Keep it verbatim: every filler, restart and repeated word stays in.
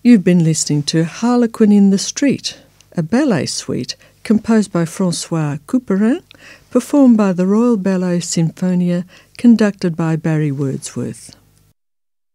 You've been listening to Harlequin in the Street, a ballet suite composed by François Couperin, performed by the Royal Ballet Sinfonia, conducted by Barry Wordsworth.